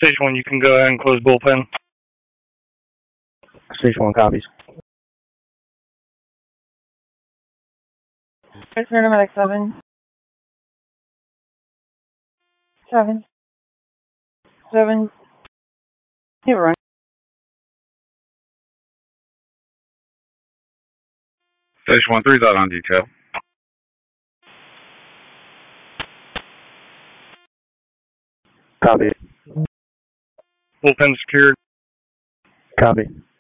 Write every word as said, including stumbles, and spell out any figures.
Station one, you can go ahead and close bullpen. Station one copies. Paramedic seven. Seven. Seven. You run. Station one three's out on detail. Copy. Bullpen secured. Copy.